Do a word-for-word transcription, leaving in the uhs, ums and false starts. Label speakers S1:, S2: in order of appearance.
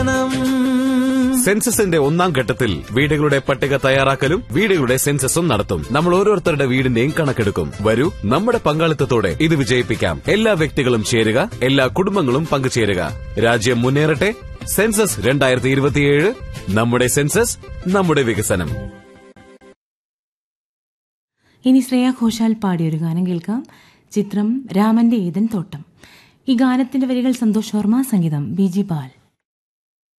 S1: വികസനം.
S2: സെൻസസിന്റെ ഒന്നാം ഘട്ടത്തിൽ വീടുകളുടെ പട്ടിക തയ്യാറാക്കലും വീടുകളുടെ സെൻസസും നടത്തും. നമ്മൾ ഓരോരുത്തരുടെ വീടിന്റെയും കണക്കെടുക്കും. വരൂ, നമ്മുടെ പങ്കാളിത്തത്തോടെ ഇത് വിജയിപ്പിക്കാം. എല്ലാ വ്യക്തികളും ചേരുക, എല്ലാ കുടുംബങ്ങളും പങ്കുചേരുക. രാജ്യം മുന്നേറട്ടെ. സെൻസസ് രണ്ടായിരത്തി ഇരുപത്തിയേഴ്. നമ്മുടെ സെൻസസ്, നമ്മുടെ വികസനം.
S3: ഇനി ശ്രേയ ഘോഷാൽ പാടിയൊരു ഗാനം കേൾക്കാം. ചിത്രം രാമന്റെ ഏതൻ തോട്ടം. ഈ ഗാനത്തിന്റെ വരികൾ സന്തോഷ് വർമ്മ, സംഗീതം ബി ജി ബാൽ.